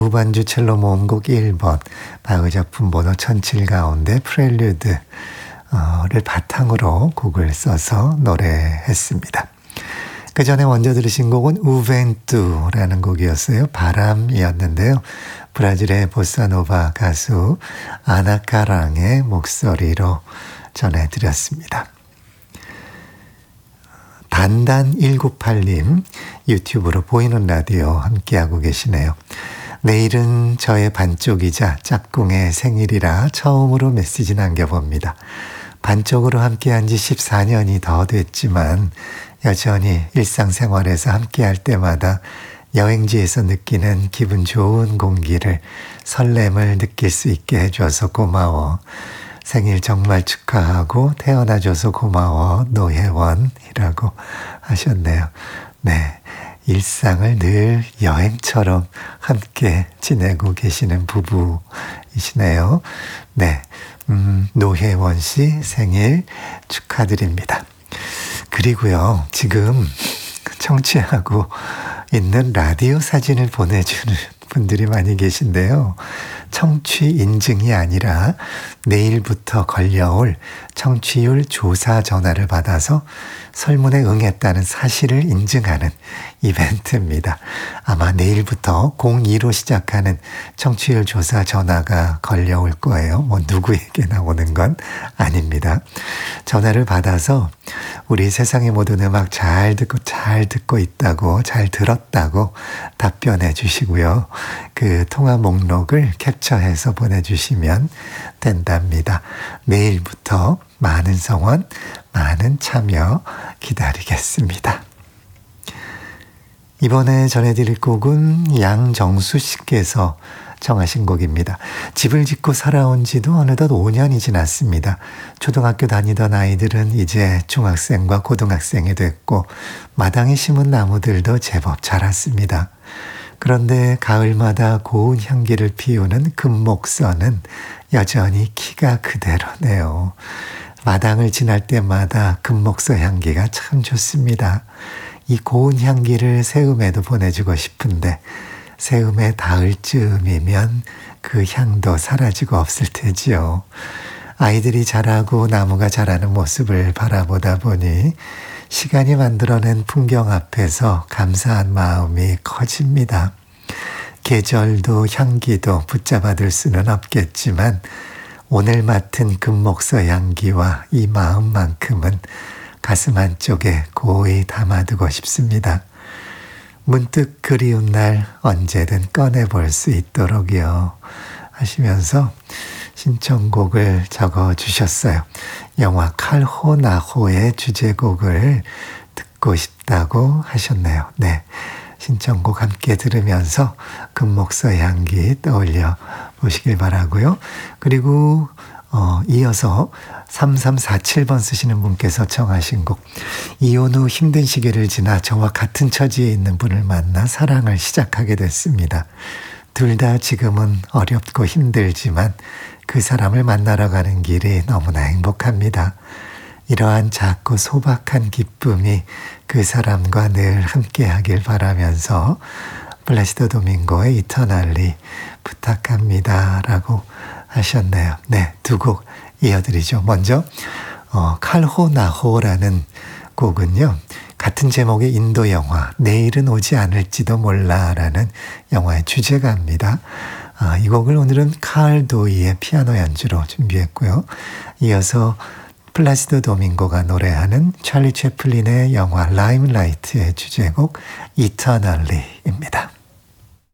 무반주 첼로 모음곡 1번 바흐 작품 번호 1007 가운데 프렐류드를 바탕으로 곡을 써서 노래했습니다. 그 전에 먼저 들으신 곡은 우벤투라는 곡이었어요. 바람이었는데요. 브라질의 보사노바 가수 아나카랑의 목소리로 전해드렸습니다. 단단198님 유튜브로 보이는 라디오 함께하고 계시네요. 내일은 저의 반쪽이자 짝꿍의 생일이라 처음으로 메시지 남겨봅니다. 반쪽으로 함께한 지 14년이 더 됐지만 여전히 일상생활에서 함께할 때마다 여행지에서 느끼는 기분 좋은 공기를 설렘을 느낄 수 있게 해줘서 고마워. 생일 정말 축하하고 태어나줘서 고마워 노혜원이라고 하셨네요. 네, 일상을 늘 여행처럼 함께 지내고 계시는 부부이시네요. 네, 노혜원 씨 생일 축하드립니다. 그리고요, 지금 청취하고 있는 라디오 사진을 보내주는 분들이 많이 계신데요. 청취 인증이 아니라 내일부터 걸려올 청취율 조사 전화를 받아서 설문에 응했다는 사실을 인증하는 이벤트입니다. 아마 내일부터 02로 시작하는 청취율 조사 전화가 걸려올 거예요. 뭐 누구에게나 오는 건 아닙니다. 전화를 받아서 우리 세상의 모든 음악 잘 듣고 있다고, 잘 들었다고 답변해 주시고요. 그 통화 목록을 캡처해서 보내주시면 된답니다. 내일부터 많은 성원, 많은 참여 기다리겠습니다. 이번에 전해드릴 곡은 양정수 씨께서 청하신 곡입니다. 집을 짓고 살아온 지도 어느덧 5년이 지났습니다. 초등학교 다니던 아이들은 이제 중학생과 고등학생이 됐고 마당에 심은 나무들도 제법 자랐습니다. 그런데 가을마다 고운 향기를 피우는 금목서는 여전히 키가 그대로네요. 마당을 지날 때마다 금목서 향기가 참 좋습니다. 이 고운 향기를 새음에도 보내주고 싶은데 새음에 닿을 즈음이면 그 향도 사라지고 없을 테지요. 아이들이 자라고 나무가 자라는 모습을 바라보다 보니 시간이 만들어낸 풍경 앞에서 감사한 마음이 커집니다. 계절도 향기도 붙잡아둘 수는 없겠지만 오늘 맡은 금목서 향기와 이 마음만큼은 가슴 한쪽에 고이 담아두고 싶습니다. 문득 그리운 날 언제든 꺼내볼 수 있도록요 하시면서 신청곡을 적어주셨어요. 영화 칼호나호의 주제곡을 듣고 싶다고 하셨네요. 네, 신청곡 함께 들으면서 금목서 향기 떠올려 보시길 바라고요. 그리고 이어서 3347번 쓰시는 분께서 청하신 곡, 이혼 후 힘든 시기를 지나 저와 같은 처지에 있는 분을 만나 사랑을 시작하게 됐습니다. 둘 다 지금은 어렵고 힘들지만 그 사람을 만나러 가는 길이 너무나 행복합니다. 이러한 작고 소박한 기쁨이 그 사람과 늘 함께하길 바라면서 플라시도 도밍고의 이터널리 부탁합니다 라고 하셨네요. 네, 두 곡 이어드리죠. 먼저 칼호나호라는 곡은요, 같은 제목의 인도 영화 내일은 오지 않을지도 몰라라는 영화의 주제가입니다. 이 곡을 오늘은 칼 도이의 피아노 연주로 준비했고요. 이어서 플라시도 도밍고가 노래하는 찰리 채플린의 영화 라임라이트의 주제곡 이터널리입니다.